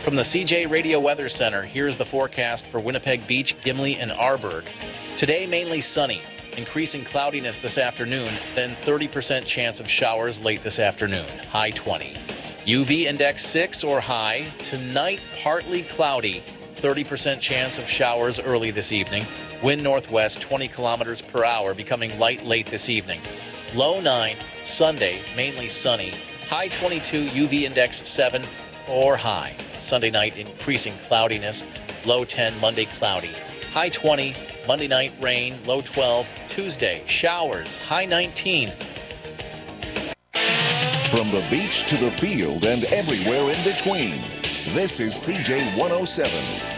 From the CJ Radio Weather Center, here's the forecast for Winnipeg Beach, Gimli, and Arborg. Today, mainly sunny. Increasing cloudiness this afternoon, then 30% chance of showers late this afternoon, high 20. UV index 6 or high. Tonight, partly cloudy, 30% chance of showers early this evening. Wind northwest 20 kilometers per hour, becoming light late this evening. Low 9, Sunday, mainly sunny. High 22, UV index 7 or high. Sunday night, increasing cloudiness. Low 10, Monday, cloudy. High 20, Monday night, rain. Low 12, Tuesday, showers. High 19. From the beach to the field and everywhere in between, this is CJ 107.